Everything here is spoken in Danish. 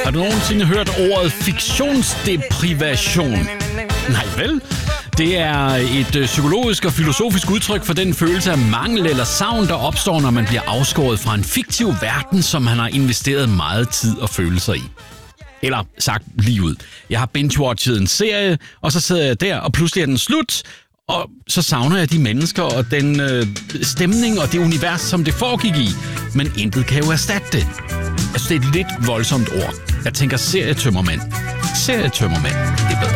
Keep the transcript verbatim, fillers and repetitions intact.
Har du nogensinde hørt ordet fiktionsdeprivation? Nej vel? Det er et psykologisk og filosofisk udtryk for den følelse af mangel eller savn, der opstår, når man bliver afskåret fra en fiktiv verden, som man har investeret meget tid og følelser i. Eller sagt lige ud. Jeg har binge-watchet en serie, og så sidder jeg der, og pludselig er den slut, og så savner jeg de mennesker og den øh, stemning og det univers, som det foregik i. Men intet kan jo erstatte det. Altså, det er et lidt voldsomt ord. Jeg tænker serietømmermand. Serietømmermand, det er bedre.